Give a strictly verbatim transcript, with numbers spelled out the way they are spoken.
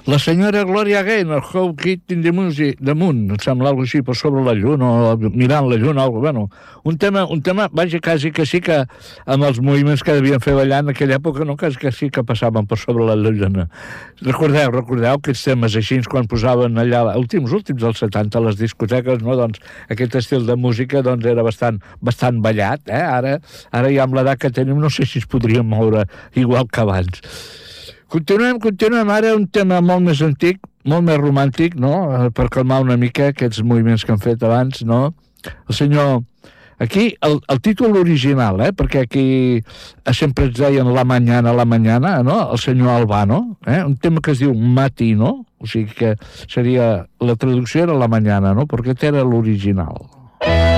La senyora Gloria Gaynor, How Kid in the Music, the Moon, em sembla alguna així, per sobre la lluna, o mirant la lluna, o bueno, un tema, un tema, vaja, quasi que sí que amb els moviments que devien fer ballar en aquella època, no, quasi que sí que passaven per sobre la lluna. Recordeu, recordeu aquests temes així, quan posaven allà, últims, últims dels setanta, les discoteques, no, doncs, aquest estil de música, doncs, era bastant, bastant ballat, eh, ara, ara ja amb l'edat que tenim, no sé si es podríem moure igual que abans. Continuem, continuem, ara un tema molt més antic, molt més romàntic, no?, per calmar una mica aquests moviments que han fet abans, no? El senyor... Aquí, el, el títol original, eh?, perquè aquí sempre ens deien La Mañana, La Mañana, no?, el senyor Albano, eh?, un tema que es diu Matino, o sigui que seria... La traducció era La Mañana, no?, perquè aquest era l'original.